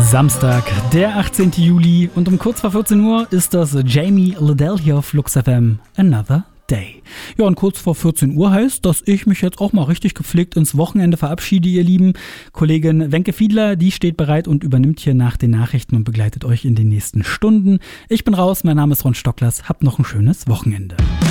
Samstag, der 18. Juli und um kurz vor 14 Uhr ist das Jamie Lidell hier auf Flux FM, Another Day. Ja, und kurz vor 14 Uhr heißt, dass ich mich jetzt auch mal richtig gepflegt ins Wochenende verabschiede, ihr Lieben. Kollegin Wenke Fiedler, die steht bereit und übernimmt hier nach den Nachrichten und begleitet euch in den nächsten Stunden. Ich bin raus, mein Name ist Ron Stocklers, habt noch ein schönes Wochenende.